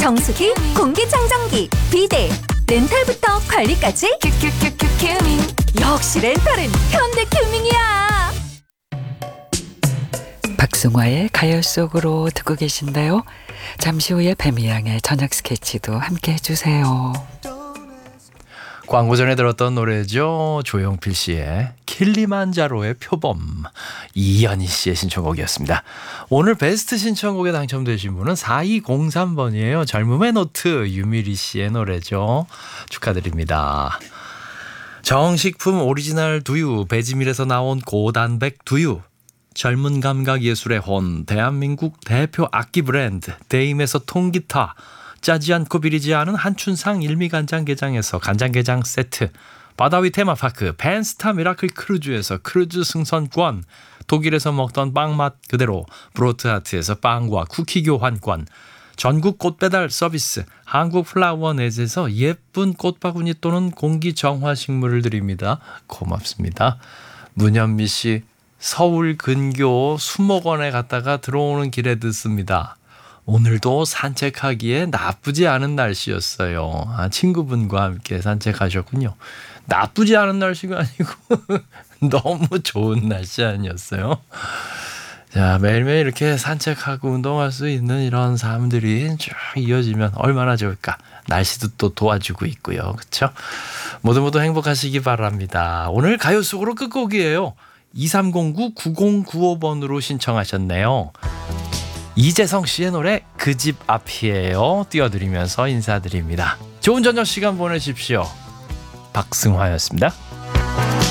정수기, 공기청정기, 비데, 렌탈부터 관리까지 큐큐큐큐 큐밍. 역시 렌탈은 현대큐밍이야. 박승화의 가요 속으로 듣고 계신데요. 잠시 후에 뱀이양의 저녁 스케치도 함께 해주세요. 광고 전에 들었던 노래죠. 조용필 씨의 킬리만자로의 표범, 이연희 씨의 신청곡이었습니다. 오늘 베스트 신청곡에 당첨되신 분은 4203번이에요. 젊음의 노트 유미리 씨의 노래죠. 축하드립니다. 정식품 오리지널 두유 베지밀에서 나온 고단백 두유, 젊은 감각 예술의 혼 대한민국 대표 악기 브랜드 데임에서 통기타, 짜지 않고 비리지 않은 한춘상 일미간장게장에서 간장게장 세트, 바다위 테마파크 펜스타 미라클 크루즈에서 크루즈 승선권, 독일에서 먹던 빵맛 그대로 브로트하트에서 빵과 쿠키 교환권, 전국 꽃배달 서비스 한국플라워넷에서 예쁜 꽃바구니 또는 공기정화식물을 드립니다. 고맙습니다. 문현미 씨, 서울 근교 수목원에 갔다가 들어오는 길에 듣습니다. 오늘도 산책하기에 나쁘지 않은 날씨였어요. 친구분과 함께 산책하셨군요. 나쁘지 않은 날씨가 아니고 너무 좋은 날씨 아니었어요. 자, 매일매일 이렇게 산책하고 운동할 수 있는 이런 삶들이 쭉 이어지면 얼마나 좋을까. 날씨도 또 도와주고 있고요. 그렇죠? 모두 행복하시기 바랍니다. 오늘 가요 속으로 끝곡이에요. 2309-9095번으로 신청하셨네요. 이재성 씨의 노래 그 집 앞이에요. 띄워드리면서 인사드립니다. 좋은 저녁 시간 보내십시오. 박승화였습니다.